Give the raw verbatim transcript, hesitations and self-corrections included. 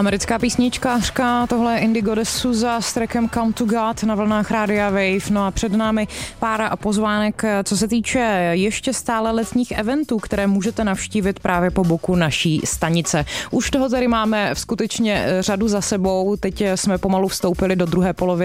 Americká písničkářka, tohle je Indigo de Souza s trackem Come to God na vlnách Rádia Wave. No a před námi pár pozvánek, co se týče ještě stále letních eventů, které můžete navštívit právě po boku naší stanice. Už toho tady máme skutečně řadu za sebou, teď jsme pomalu vstoupili do druhé poloviny